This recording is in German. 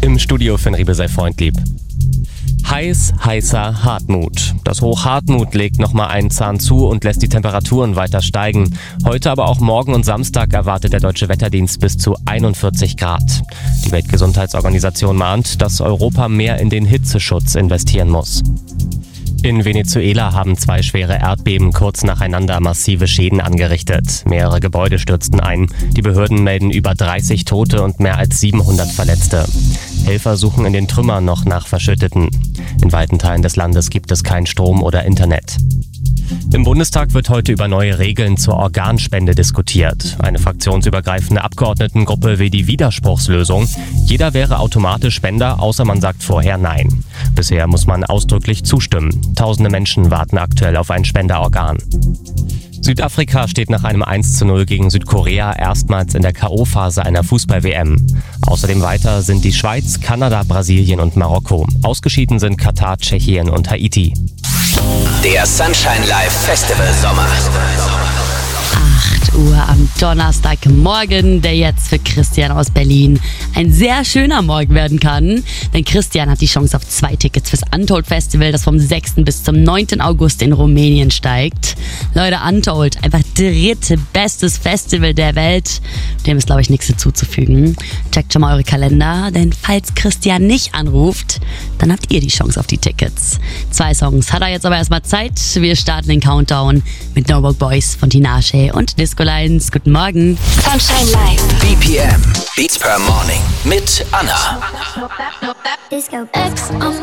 Im Studio Finn Riebe sei freundlieb. Heißer Hartmut. Das Hoch Hartmut legt nochmal einen Zahn zu und lässt die Temperaturen weiter steigen. Heute, aber auch morgen und Samstag erwartet der Deutsche Wetterdienst bis zu 41 Grad. Die Weltgesundheitsorganisation mahnt, dass Europa mehr in den Hitzeschutz investieren muss. In Venezuela haben 2 schwere Erdbeben kurz nacheinander massive Schäden angerichtet. Mehrere Gebäude stürzten ein. Die Behörden melden über 30 Tote und mehr als 700 Verletzte. Helfer suchen in den Trümmern noch nach Verschütteten. In weiten Teilen des Landes gibt es kein Strom oder Internet. Im Bundestag wird heute über neue Regeln zur Organspende diskutiert. Eine fraktionsübergreifende Abgeordnetengruppe will die Widerspruchslösung. Jeder wäre automatisch Spender, außer man sagt vorher Nein. Bisher muss man ausdrücklich zustimmen. Tausende Menschen warten aktuell auf ein Spenderorgan. Südafrika steht nach einem 1:0 gegen Südkorea erstmals in der K.O.-Phase einer Fußball-WM. Außerdem weiter sind die Schweiz, Kanada, Brasilien und Marokko. Ausgeschieden sind Katar, Tschechien und Haiti. Der Sunshine Live Festival Sommer. 8 Uhr am Donnerstagmorgen, der jetzt für Christian aus Berlin ein sehr schöner Morgen werden kann. Denn Christian hat die Chance auf 2 Tickets fürs Untold Festival, das vom 6. bis zum 9. August in Rumänien steigt. Leute, Untold, einfach bestes Festival der Welt. Dem ist, glaube ich, nichts hinzuzufügen. Checkt schon mal eure Kalender, denn falls Christian nicht anruft, dann habt ihr die Chance auf die Tickets. 2 Songs hat er jetzt aber erstmal Zeit. Wir starten den Countdown mit No Broke Boys von Tinashe und Disco Lines. Guten Morgen. Sunshine Live. BPM, Beats per Morning mit Anna. Disco X on